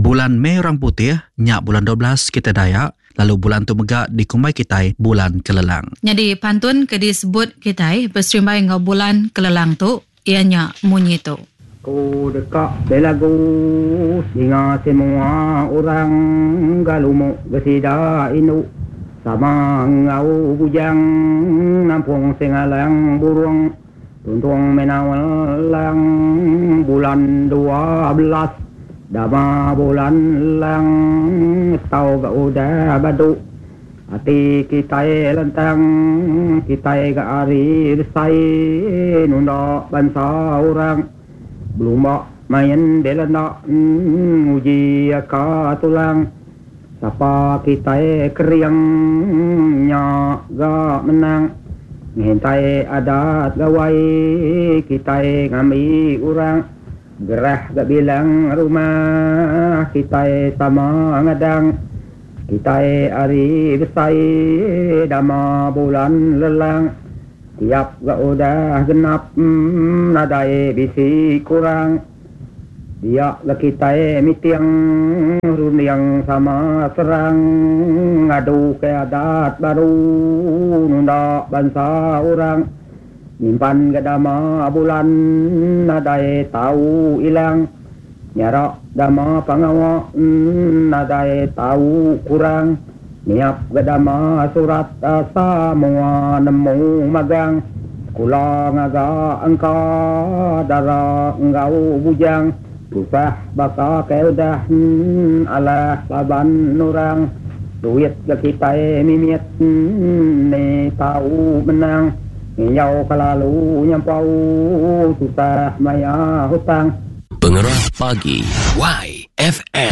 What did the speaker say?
Bulan Mei orang putih, nyak bulan 12 kita Dayak, lalu bulan tu megak di Kumbai Kitai bulan Kelelang. Jadi pantun ke disebut Kitai berserimbai dengan bulan Kelelang tu, ianya munyi tu. Ku dekat belagu singa semua orang galumuk gesida inu sama ngau bujang nampung sengalang burung tuntung menawalang bulan 12 dama bulan lang tau ga udah badu hati kita lentang kita ga ari besai nunda bangsa orang belum main delana uji ka tulang siapa kita keriangnya ga menang ngintai adat gawai kita ngami orang gerah gak bilang rumah kita sama ngadang kita hari besai dama bulan lelang tiap gak udah genap nadai bisi kurang dia gak kita mitiang runiang sama serang ngadu ke adat baru nunda bangsa orang nyimpan ke dama bulan nadai tahu ilang nyarak dama pangawa nadai tahu kurang niap ke dama surat semua nemu magang kula ngaga angka dara engkau bujang susah baka keudah alah laban nurang duit ke kita mimit ni tahu menang Nyau kelalu nyampau susah maya hutang. Pengerah pagi YFM.